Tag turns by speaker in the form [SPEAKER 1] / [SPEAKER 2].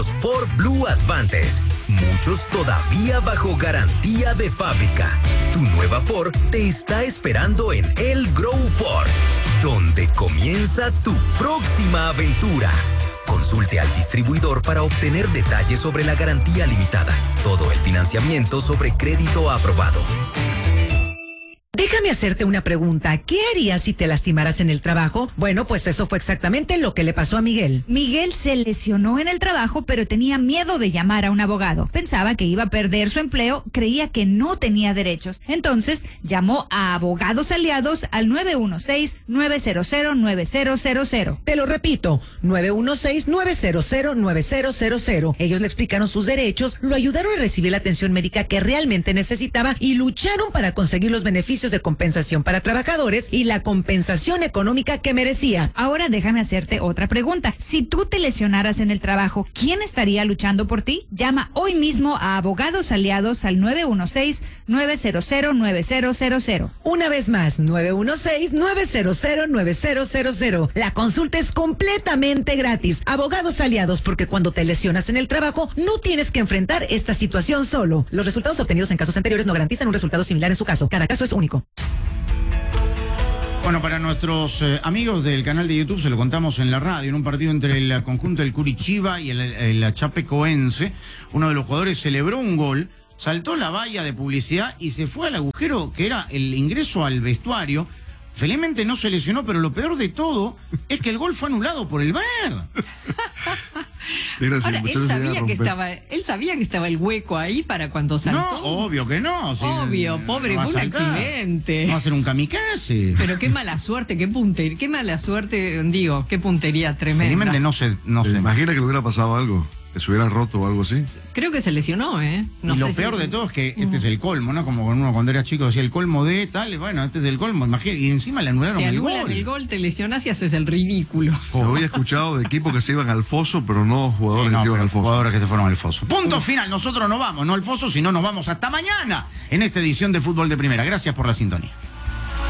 [SPEAKER 1] Ford Blue Advantage, muchos todavía bajo garantía de fábrica. Tu nueva Ford te está esperando en El Grow Ford, donde comienza tu próxima aventura. Consulte al distribuidor para obtener detalles sobre la garantía limitada. Todo el financiamiento sobre crédito aprobado.
[SPEAKER 2] Déjame hacerte una pregunta. ¿Qué harías si te lastimaras en el trabajo? Bueno, pues eso fue exactamente lo que le pasó a Miguel.
[SPEAKER 3] Miguel se lesionó en el trabajo, pero tenía miedo de llamar a un abogado. Pensaba que iba a perder su empleo, creía que no tenía derechos. Entonces, llamó a Abogados Aliados al 916-900-9000.
[SPEAKER 2] Te lo repito, 916-900-9000. Ellos le explicaron sus derechos, lo ayudaron a recibir la atención médica que realmente necesitaba y lucharon para conseguir los beneficios de compensación para trabajadores y la compensación económica que merecía.
[SPEAKER 3] Ahora déjame hacerte otra pregunta. Si tú te lesionaras en el trabajo, ¿quién estaría luchando por ti? Llama hoy mismo a Abogados Aliados al 916-900-9000.
[SPEAKER 2] Una vez más, 916-900-9000. La consulta es completamente gratis. Abogados Aliados, porque cuando te lesionas en el trabajo, no tienes que enfrentar esta situación solo. Los resultados obtenidos en casos anteriores no garantizan un resultado similar en su caso. Cada caso es único.
[SPEAKER 4] Bueno, para nuestros amigos del canal de YouTube se lo contamos en la radio, en un partido entre el conjunto del Curitiba y el Chapecoense, uno de los jugadores celebró un gol, saltó la valla de publicidad y se fue al agujero que era el ingreso al vestuario. Felizmente no se lesionó, pero lo peor de todo es que el gol fue anulado por el VAR.
[SPEAKER 5] Ahora, él sabía que estaba el hueco ahí para cuando saltó.
[SPEAKER 4] No, obvio que no.
[SPEAKER 5] Obvio, pobre, fue un accidente.
[SPEAKER 4] No va a ser un kamikaze.
[SPEAKER 5] Pero qué mala suerte, qué puntería tremenda.
[SPEAKER 4] Felizmente no se
[SPEAKER 5] imagina
[SPEAKER 6] que le hubiera pasado algo, que se hubiera roto o algo así.
[SPEAKER 5] Creo que se lesionó, No
[SPEAKER 4] y
[SPEAKER 5] sé
[SPEAKER 4] lo peor de todo es que este es el colmo, ¿no? Como uno cuando era chico decía el colmo de tal, bueno, este es el colmo, imagínate, y encima le anularon el gol. Te anulan
[SPEAKER 5] el gol, te lesionas y haces el ridículo.
[SPEAKER 6] Yo había escuchado de equipos que se iban al foso, pero no jugadores que se iban al foso.
[SPEAKER 4] Jugadores que se fueron al foso. Punto final, nosotros no vamos, no al foso, sino nos vamos hasta mañana en esta edición de Fútbol de Primera. Gracias por la sintonía.